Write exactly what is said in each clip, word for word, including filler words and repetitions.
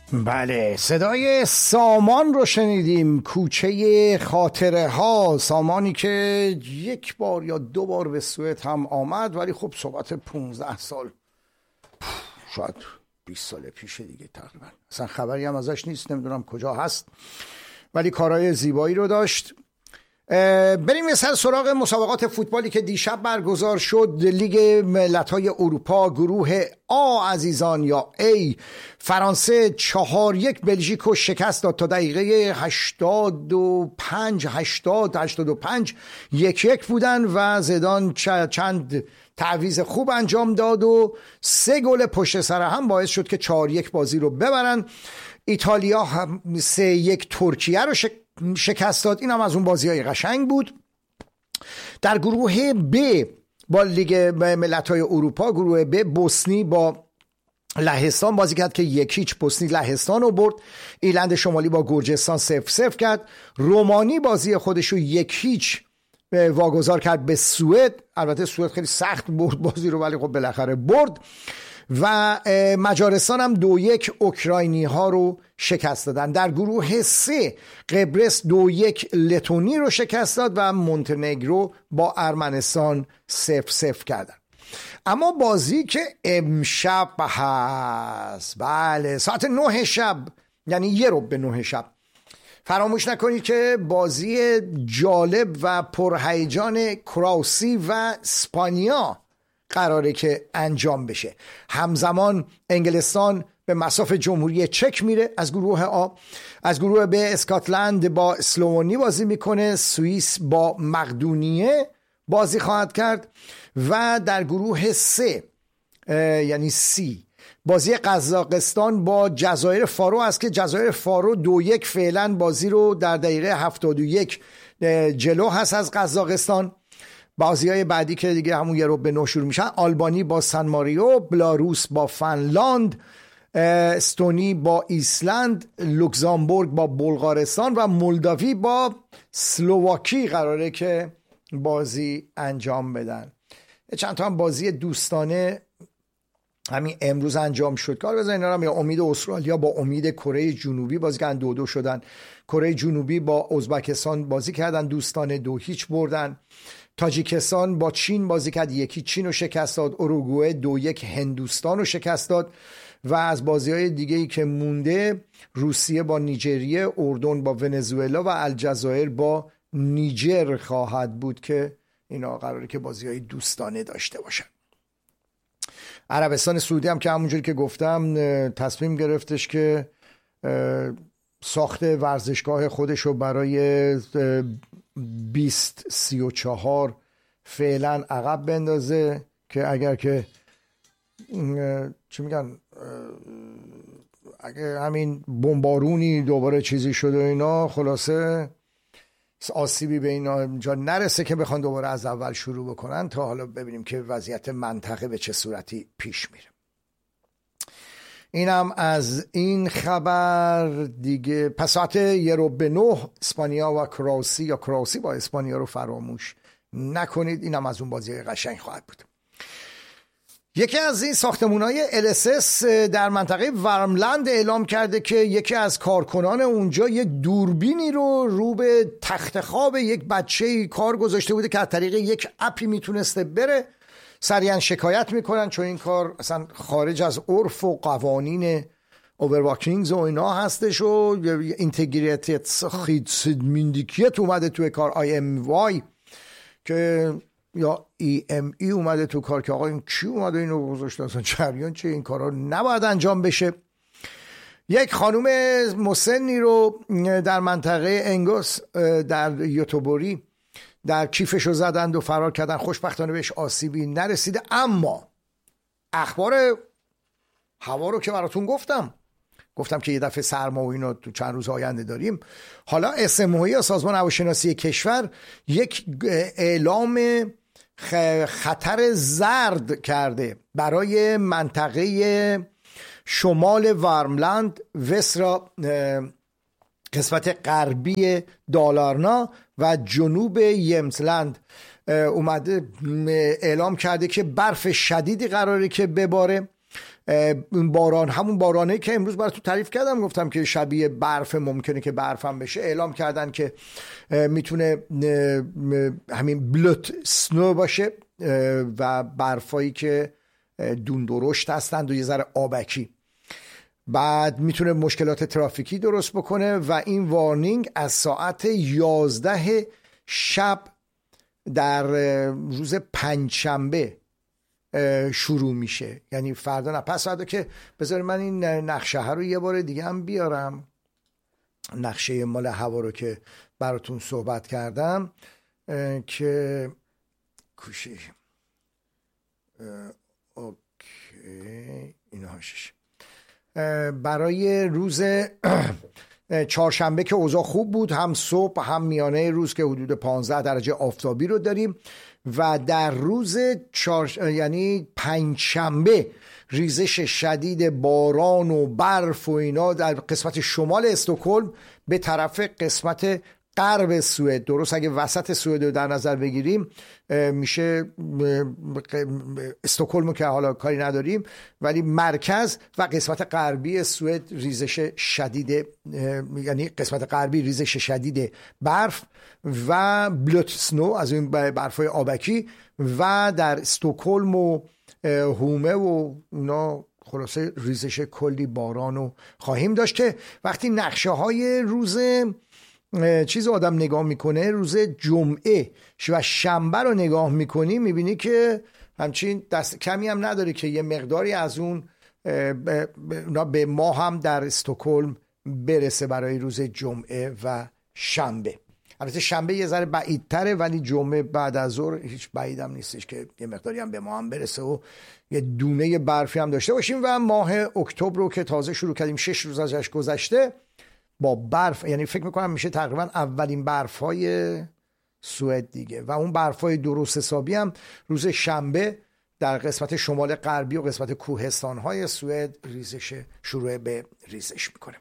بله، صدای سامان رو شنیدیم، کوچه خاطره ها. سامانی که یک بار یا دو بار به سوئد هم آمد، ولی خب صحبت پونزده سال، شاید بیست سال پیشه دیگه تقریبا، اصلا خبری هم ازش نیست، نمیدونم کجا هست، ولی کارهای زیبایی رو داشت. بریم یه سر سراغ مسابقات فوتبالی که دیشب برگزار شد. لیگ ملت‌های اروپا گروه آ عزیزان یا ای، فرانسه چهار یک بلژیک رو شکست داد. تا دقیقه هشتاد و پنج هشتاد هشتاد و پنج یک یک بودن و زیدان چند تعویض خوب انجام داد و سه گل پشت سر هم باعث شد که چهار یک بازی رو ببرن. ایتالیا هم سه یک ترکیه رو شک... شکست داد. این هم از اون بازی های قشنگ بود. در گروه ب با لیگ ملت‌های اروپا، گروه ب، بوسنی با لهستان بازی کرد که یک هیچ بوسنی لهستان رو برد. ایرلند شمالی با گرجستان صفر صفر کرد. رومانی بازی خودش رو یک هیچ واگذار کرد به سوئد. البته سوئد خیلی سخت برد بازی رو، ولی خب بالاخره برد. و مجارستان هم دو یک اوکراینی ها رو شکست دادن. در گروه سه قبرس دو یک لتونی رو شکست داد و مونتنگرو با ارمنستان صفر صفر کردن. اما بازی که امشب هست، بله، ساعت نه شب، یعنی یه رو به نه شب، فراموش نکنید که بازی جالب و پرهیجان کروسی و اسپانیا قراره که انجام بشه. همزمان انگلستان به مصاف جمهوری چک میره از گروه آ. از گروه ب اسکاتلند با اسلوونی بازی میکنه. سوئیس با مقدونیه بازی خواهد کرد. و در گروه سه یعنی سی بازی قزاقستان با جزایر فارو است که جزایر فارو دو یک فعلا بازی رو در دقیقه هفتاد و یک جلو هست از قزاقستان. بازی های بعدی که دیگه همون یه رو به نو شروع میشن: آلبانی با سن ماریو، بلاروس با فنلاند، استونی با ایسلند، لوکزامبورگ با بلغارستان و مولداوی با سلواکی قراره که بازی انجام بدن. چند تا هم بازی دوستانه همین امروز انجام شد. کار بزنین اینا هم، یا امید استرالیا با امید کره جنوبی بازی کردن، دو دو شدن. کره جنوبی با ازبکستان بازی کردن دوستانه، دو هیچ بردن. تاجیکستان با چین بازی کرد، یکی چین رو شکست داد. اوروگوئه دو یک هندوستان رو شکست داد. و از بازی های دیگه ای که مونده، روسیه با نیجریه، اردن با ونزوئلا و الجزایر با نیجر خواهد بود که اینا قراره که بازی های دوستانه داشته باشن. عربستان سعودی هم که همونجوری که گفتم تصمیم گرفتش که ساخت ورزشگاه خودش رو برای بیست سی و چهار فعلا عقب بندازه که اگر که چی میگن اگه همین بمبارونی دوباره چیزی شده اینا، خلاصه آسیبی به اینا اینجا نرسه که بخوان دوباره از اول شروع بکنن. تا حالا ببینیم که وضعیت منطقه به چه صورتی پیش میره. اینم از این خبر دیگه. پس ساعت یه رو به نه اسپانیا و کروسی یا کروسی با اسپانیا رو فراموش نکنید. اینم از اون بازی قشنگ خواهد بود. یکی از این ساختمان‌های ال اس اس در منطقه ورملند اعلام کرده که یکی از کارکنان اونجا یک دوربینی رو رو به تخت خواب یک بچه کار گذاشته بوده که از طریق یک اپی میتونسته بره. سریعا شکایت میکنن چون این کار اصلا خارج از عرف و قوانین اوورواکینگز و اینا هستش و اینتگریتیت خیدمندیکیت اومده توی کار. آی ام وای که یا ای ام ای اومده تو کار که آقا این کی اومده اینو گذاشته، اصلا جریان چه، این کارا نباید انجام بشه. یک خانوم مسنی رو در منطقه انگوس در یوتوبوری در کیفشو زدند و فرار کردن. خوشبختانه بهش آسیبی نرسیده. اما اخبار هوا رو که براتون گفتم گفتم که یه دفعه سرما و اینو تو چند روز آینده داریم. حالا اس ام او یا سازمان هواشناسی کشور یک اعلام خطر زرد کرده برای منطقه شمال ورملند، وسرا، قسمت غربی دالارنا و جنوب یمتلند. اومده اعلام کرده که برف شدیدی قراره که بباره این باران، همون بارانه که امروز براتون تعریف کردم، گفتم که شبیه برف، ممکنه که برف هم بشه. اعلام کردن که میتونه همین بلوت سنو باشه و برفایی که دون درشت هستند و یه ذره آبکی. بعد میتونه مشکلات ترافیکی درست بکنه و این وارنینگ از ساعت یازده شب در روز پنجشنبه شروع میشه، یعنی فردا نه پس فردا. که بذارید من این نقشه ها رو یه بار دیگه هم بیارم، نقشه مال هوا رو که براتون صحبت کردم که کوشش اوکی اینا هاشش برای روز چهارشنبه که اوضاع خوب بود، هم صبح هم میانه روز که حدود پانزده درجه آفتابی رو داریم و در روز چهار یعنی پنجشنبه ریزش شدید باران و برف و اینا در قسمت شمال استکهلم به طرف قسمت غرب سوئد. درست اگه وسط سوئد رو در نظر بگیریم میشه استکهلم که حالا کاری نداریم، ولی مرکز و قسمت غربی سوئد ریزش شدید، یعنی قسمت غربی ریزش شدید برف و بلوت سنو از این برفای آبکی، و در استکهلم و هومه و اونا خلاصه ریزش کلی باران رو خواهیم داشت. که وقتی نقشه های روز چیز آدم نگاه میکنه، روز جمعه و شنبه رو نگاه میکنی، میبینی که همچین دست کمی هم نداره که یه مقداری از اون به ما هم در استکهلم برسه برای روز جمعه و شنبه. البته شنبه یه ذره بعیدتره، ولی جمعه بعد از ظهر هیچ بعیدم نیستش که یه مقداری هم به ما هم برسه و یه دونه برفی هم داشته باشیم. و ماه اکتبر رو که تازه شروع کردیم، شش روز ازش گذشته با برف، یعنی فکر میکنم میشه تقریبا اولین برفای سوئد دیگه. و اون برفای درست حسابی هم روز شنبه در قسمت شمال غربی و قسمت کوهستان‌های سوئد ریزش شروع به ریزش میکنه.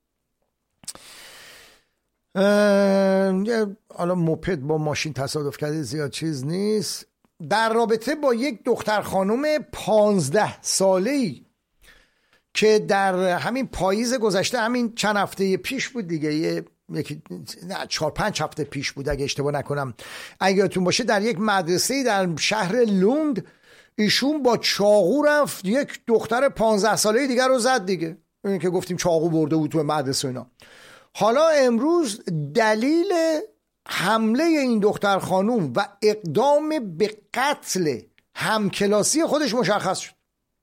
حالا موپد با ماشین تصادف کرده، زیاد چیز نیست. در رابطه با یک دختر خانم پانزده ساله‌ای که در همین پاییز گذشته، همین چند هفته پیش بود دیگه، یه یکی نه چهار پنج هفته پیش بود اگه اشتباه نکنم، اگه یادتون باشه، در یک مدرسه در شهر لوند ایشون با چاقو رفت یک دختر پانزده ساله دیگر رو زد دیگه. این که گفتیم چاقو برده بود تو مدرسه اینا. حالا امروز دلیل حمله این دختر خانوم و اقدام به قتل همکلاسی خودش مشخص شد.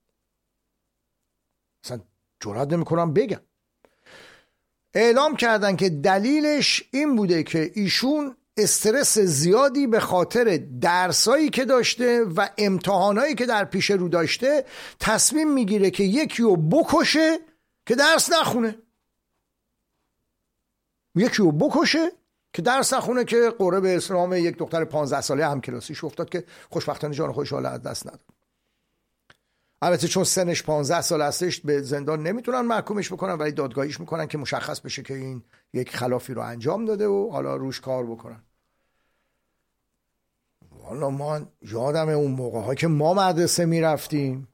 اصلا جرئت نمی‌کنم بگم. اعلام کردن که دلیلش این بوده که ایشون استرس زیادی به خاطر درسایی که داشته و امتحانایی که در پیش رو داشته تصمیم میگیره که یکی رو بکشه که درس نخونه. یکی رو بکشه که درس نخونه که قرعه به اسلام یک دختر پانزده ساله همکلاسیش افتاد که خوشبختانه جان خودش حالا از دست نداد. البته چون سنش پانزده سال هستش به زندان نمیتونن محکومش بکنن، ولی دادگاهیش میکنن که مشخص بشه که این یک خلافی رو انجام داده و حالا روش کار بکنن. والا ما یادم اون موقع ها که ما مدرسه میرفتیم،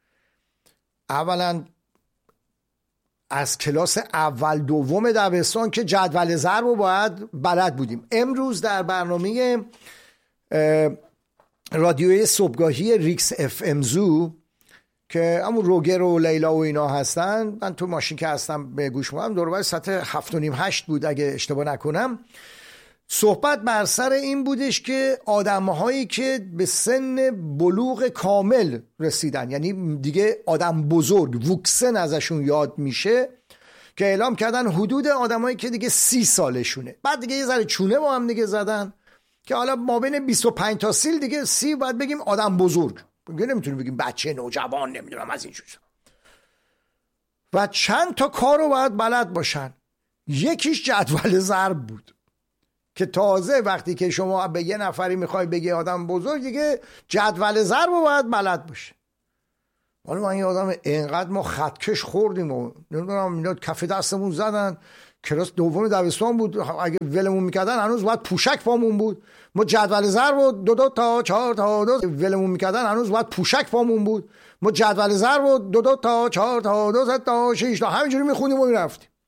اولا از کلاس اول دوم دبستان که جدول ضرب رو باید بلد بودیم. امروز در برنامه رادیوی صبحگاهی ریکس اف ام زو که همون روگر و لیلا و اینا هستن، من تو ماشین که هستم به گوش میدم، دور و بر ساعت هفت و نیم هشت بود اگه اشتباه نکنم، صحبت بر سر این بودش که آدم‌هایی که به سن بلوغ کامل رسیدن، یعنی دیگه آدم بزرگ، وکسن ازشون یاد میشه، که اعلام کردن حدود آدم‌هایی که دیگه سی سالشونه. بعد دیگه یه ذره چونه با هم دیگه زدن که حالا ما بین بیست و پنج تا سی دیگه سی باید بگیم آدم بزرگ، دیگه نمیتونیم بگیم بچه نوجوان، نمیدونم از این چیزا. و چند تا کار رو باید بلد باشن. یکیش جدول ضرب بود که تازه وقتی که شما به یه نفری میخوای بگی آدم بزرگ، دیگه جدول ضرب رو باید بلد باشه. حالا من یادم اینقدر ما خطکش خوردیم و نمیدونم اینا کف دستمون زدن. کلاس دوم دبستان بود، اگه ولمون میکردن هنوز باید پوشک پامون بود. ما جدول ضرب و دو دو تا چهار تا دو ولمون میکردن هنوز باید پوشک پامون بود. ما جدول ضرب و دو دو تا چهار تا دو تا شش تا همینجوری میخونیم و میرفتیم.